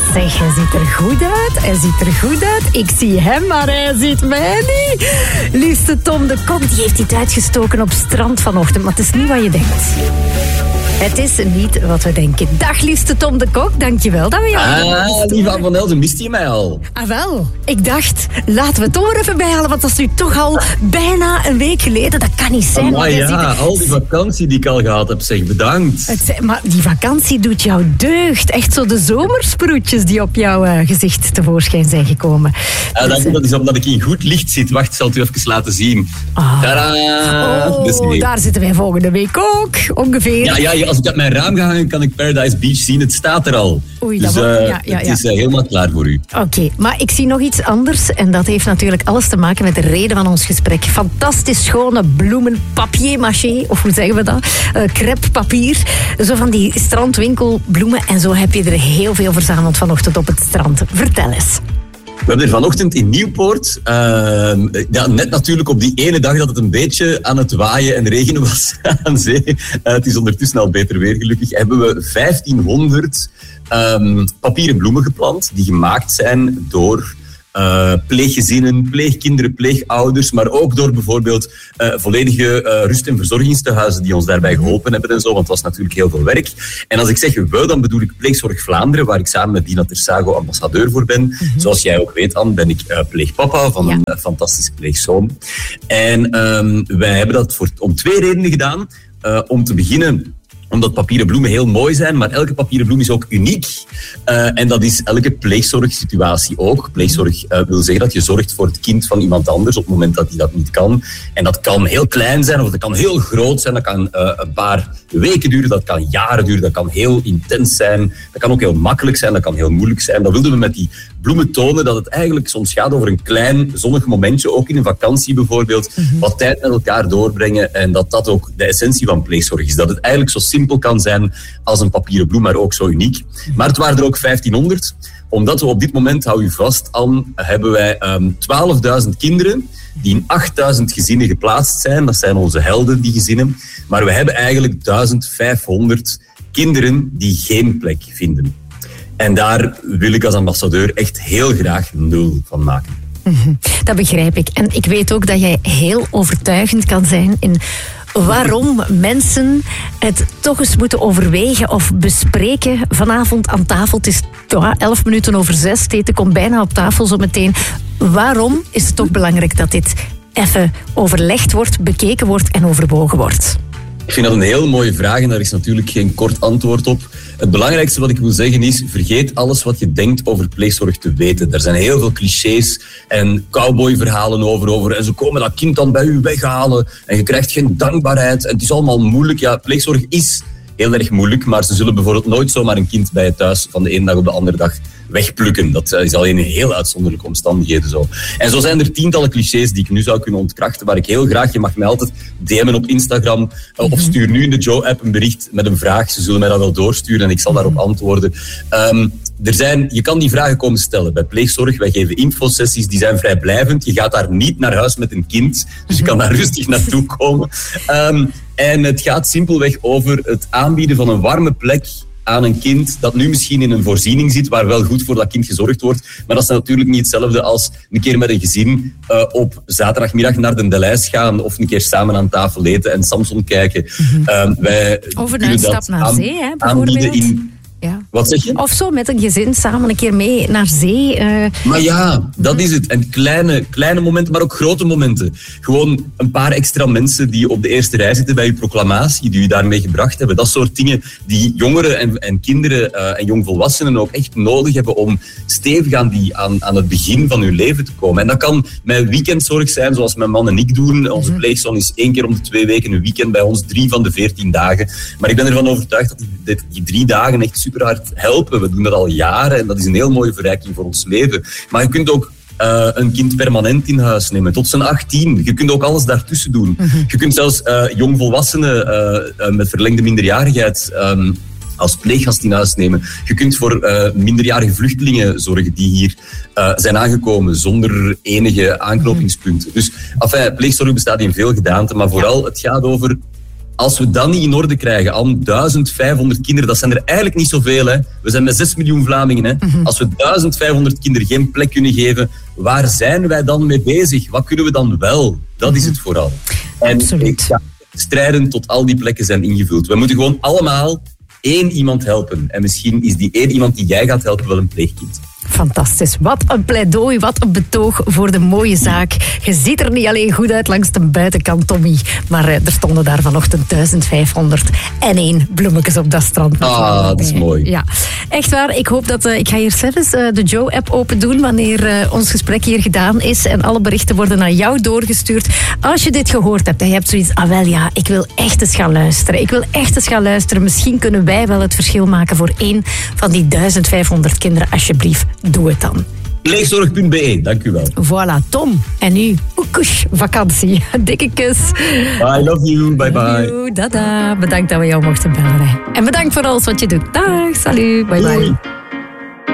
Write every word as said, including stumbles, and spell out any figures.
Zeg, hij ziet er goed uit. Hij ziet er goed uit. Ik zie hem, maar hij ziet mij niet. Liefste Tom de Kok, die heeft dit uitgestoken op strand vanochtend. Maar het is niet wat je denkt. Het is niet wat we denken. Dag, liefste Tom de Kok. Dankjewel dat we jou... Ah, lieve Van Elzen, miste je mij al? Ah, wel. Ik dacht, laten we het toch er even bijhalen, want dat is nu toch al bijna een week geleden. Dat kan niet zijn. Maar ja, ziet... al die vakantie die ik al gehad heb, zeg, bedankt. Het, maar die vakantie doet jou deugd. Echt zo de zomersproetjes die op jouw uh, gezicht tevoorschijn zijn gekomen. Ja, dus, dat, dat is omdat ik in goed licht zit. Wacht, ik zal het u even laten zien. Ah. Tadaa! Oh, dus nee. Daar zitten wij volgende week ook, ongeveer. Ja, ja, als ik uit mijn raam ga hangen, kan ik Paradise Beach zien. Het staat er al. Oei, dus dat uh, wordt, ja, ja, het ja. is uh, helemaal klaar voor u. Oké, okay, maar ik zie nog iets anders. En dat heeft natuurlijk alles te maken met de reden van ons gesprek. Fantastisch schone bloemen, papier-mâché, of hoe zeggen we dat? Uh, crêpepapier. Zo van die strandwinkelbloemen. En zo heb je er heel veel verzameld vanochtend op het strand. Vertel eens. We hebben er vanochtend in Nieuwpoort, uh, ja, net natuurlijk op die ene dag dat het een beetje aan het waaien en regenen was aan zee, uh, het is ondertussen al beter weer gelukkig, hebben we vijftienhonderd um, papieren bloemen geplant die gemaakt zijn door Uh, pleeggezinnen, pleegkinderen, pleegouders, maar ook door bijvoorbeeld uh, volledige uh, rust- en verzorgingstehuizen die ons daarbij geholpen hebben en zo, want het was natuurlijk heel veel werk. En als ik zeg we, dan bedoel ik Pleegzorg Vlaanderen, waar ik samen met Dina Tersago ambassadeur voor ben. Mm-hmm. Zoals jij ook weet, Anne, ben ik uh, pleegpapa van ja. een uh, fantastische pleegzoon. En um, wij hebben dat voor, om twee redenen gedaan. Uh, om te beginnen... Omdat papieren bloemen heel mooi zijn, maar elke papieren bloem is ook uniek. Uh, en dat is elke pleegzorgsituatie ook. Pleegzorg uh, wil zeggen dat je zorgt voor het kind van iemand anders op het moment dat hij dat niet kan. En dat kan heel klein zijn of dat kan heel groot zijn. Dat kan uh, een paar weken duren, dat kan jaren duren, dat kan heel intens zijn. Dat kan ook heel makkelijk zijn, dat kan heel moeilijk zijn. Dat wilden we met die bloemen tonen, dat het eigenlijk soms gaat over een klein zonnig momentje, ook in een vakantie bijvoorbeeld, mm-hmm. wat tijd met elkaar doorbrengen en dat dat ook de essentie van pleegzorg is. Dat het eigenlijk zo simpel kan zijn als een papieren bloem, maar ook zo uniek. Maar het waren er ook vijftienhonderd, omdat we op dit moment, hou u vast, Anne, hebben wij um, twaalfduizend kinderen die in achtduizend gezinnen geplaatst zijn. Dat zijn onze helden, die gezinnen. Maar we hebben eigenlijk duizendvijfhonderd kinderen die geen plek vinden. En daar wil ik als ambassadeur echt heel graag nul van maken. Mm-hmm. Dat begrijp ik. En ik weet ook dat jij heel overtuigend kan zijn in waarom mensen het toch eens moeten overwegen of bespreken vanavond aan tafel. Het is ja, elf minuten over zes. Het eten komt bijna op tafel zo meteen. Waarom is het toch belangrijk dat dit even overlegd wordt, bekeken wordt en overwogen wordt? Ik vind dat een heel mooie vraag en daar is natuurlijk geen kort antwoord op. Het belangrijkste wat ik wil zeggen is, vergeet alles wat je denkt over pleegzorg te weten. Er zijn heel veel clichés en cowboyverhalen over, over en ze komen dat kind dan bij u weghalen en je krijgt geen dankbaarheid en het is allemaal moeilijk. Ja, pleegzorg is heel erg moeilijk, maar ze zullen bijvoorbeeld nooit zomaar een kind bij je thuis van de ene dag op de andere dag wegplukken. Dat is alleen in heel uitzonderlijke omstandigheden zo. En zo zijn er tientallen clichés die ik nu zou kunnen ontkrachten, waar ik heel graag, je mag mij altijd D M'en op Instagram uh, of stuur nu in de Joe-app een bericht met een vraag. Ze zullen mij dat wel doorsturen en ik zal daarop antwoorden. Um, er zijn, je kan die vragen komen stellen bij pleegzorg. Wij geven infosessies, die zijn vrijblijvend. Je gaat daar niet naar huis met een kind, dus je kan daar rustig naartoe komen. Um, en het gaat simpelweg over het aanbieden van een warme plek aan een kind dat nu misschien in een voorziening zit waar wel goed voor dat kind gezorgd wordt. Maar dat is natuurlijk niet hetzelfde als een keer met een gezin uh, op zaterdagmiddag naar de Delijs gaan of een keer samen aan tafel eten en Samson kijken. Mm-hmm. Uh, wij of een uitstap naar aan, zee, hè, bijvoorbeeld. In, ja. Wat zeg je? Of zo met een gezin samen een keer mee naar zee. Uh... Maar ja, dat is het. En kleine, kleine momenten, maar ook grote momenten. Gewoon een paar extra mensen die op de eerste rij zitten bij je proclamatie, die je daarmee gebracht hebben. Dat soort dingen die jongeren en, en kinderen uh, en jongvolwassenen ook echt nodig hebben om stevig aan, die, aan, aan het begin van hun leven te komen. En dat kan met weekendzorg zijn, zoals mijn man en ik doen. Onze pleegzoon is één keer om de twee weken een weekend bij ons, drie van de veertien dagen. Maar ik ben ervan overtuigd dat die, die drie dagen echt super hard helpen. We doen dat al jaren en dat is een heel mooie verrijking voor ons leven. Maar je kunt ook uh, een kind permanent in huis nemen, tot zijn achttien. Je kunt ook alles daartussen doen. Mm-hmm. Je kunt zelfs uh, jongvolwassenen uh, uh, met verlengde minderjarigheid um, als pleeggast in huis nemen. Je kunt voor uh, minderjarige vluchtelingen zorgen die hier uh, zijn aangekomen zonder enige aanknopingspunten. Mm-hmm. Dus enfin, pleegzorg bestaat in veel gedaanten, maar vooral het gaat over Als we dat niet in orde krijgen, al duizend vijfhonderd kinderen, dat zijn er eigenlijk niet zoveel. Hè. We zijn met zes miljoen Vlamingen. Hè. Mm-hmm. Als we duizend vijfhonderd kinderen geen plek kunnen geven, waar zijn wij dan mee bezig? Wat kunnen we dan wel? Dat mm-hmm. is het vooral. En Absoluut. ik ga strijden tot al die plekken zijn ingevuld. We moeten gewoon allemaal één iemand helpen. En misschien is die één iemand die jij gaat helpen wel een pleegkind. Fantastisch. Wat een pleidooi, wat een betoog voor de mooie zaak. Je ziet er niet alleen goed uit langs de buitenkant, Tommy. Maar uh, er stonden daar vanochtend duizend vijfhonderd en één bloemetjes op dat strand. Ah, dat is mooi. Ja, echt waar. Ik hoop dat... Uh, ik ga hier zelfs uh, de Joe-app open doen wanneer uh, ons gesprek hier gedaan is. En alle berichten worden naar jou doorgestuurd. Als je dit gehoord hebt en je hebt zoiets... Ah wel ja, ik wil echt eens gaan luisteren. Ik wil echt eens gaan luisteren. Misschien kunnen wij wel het verschil maken voor één van die duizend vijfhonderd kinderen. Alsjeblieft, doe het dan. Pleegzorg punt be, dank u wel. Voilà, Tom. En nu, oekush, vakantie. Dikke kus. I love you, bye bye. Doei, dada. Bedankt dat we jou mochten bellen. En bedankt voor alles wat je doet. Dag, salut, bye bye. Doei.